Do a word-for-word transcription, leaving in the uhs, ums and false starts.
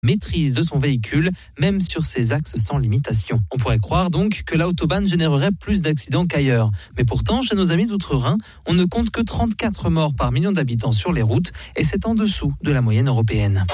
maîtrise de son véhicule, même sur ses axes sans limitation. On pourrait croire donc que l'autobahn générerait plus d'accidents qu'ailleurs. Mais pourtant, chez nos amis d'Outre-Rhin, on ne compte que trente-quatre morts par million d'habitants sur les routes et c'est en dessous de la moyenne européenne.